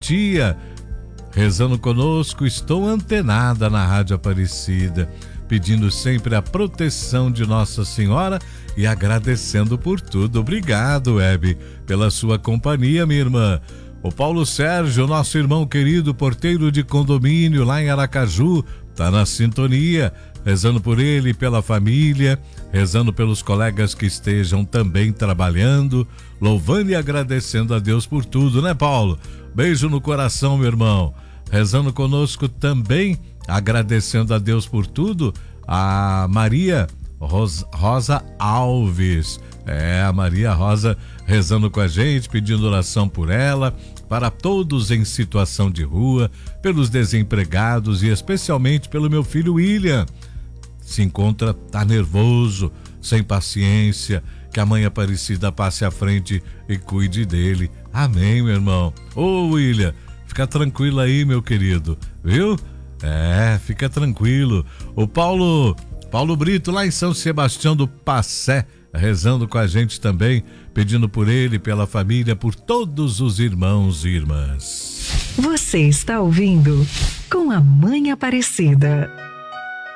titia, rezando conosco. Estou antenada na Rádio Aparecida, pedindo sempre a proteção de Nossa Senhora e agradecendo por tudo. Obrigado, Hebe, pela sua companhia, minha irmã. O Paulo Sérgio, nosso irmão querido, porteiro de condomínio lá em Aracaju, tá na sintonia, rezando por ele e pela família, rezando pelos colegas que estejam também trabalhando, louvando e agradecendo a Deus por tudo, né, Paulo? Beijo no coração, meu irmão. Rezando conosco também, agradecendo a Deus por tudo, a Maria Rosa Alves. A Maria Rosa rezando com a gente, pedindo oração por ela, para todos em situação de rua, pelos desempregados e especialmente pelo meu filho William. Tá nervoso, sem paciência, que a Mãe Aparecida passe à frente e cuide dele. Amém, meu irmão. Ô, William, fica tranquilo aí, meu querido, viu? Fica tranquilo. O Paulo Brito, lá em São Sebastião do Passé, rezando com a gente também, pedindo por ele, pela família, por todos os irmãos e irmãs. Você está ouvindo Com a Mãe Aparecida.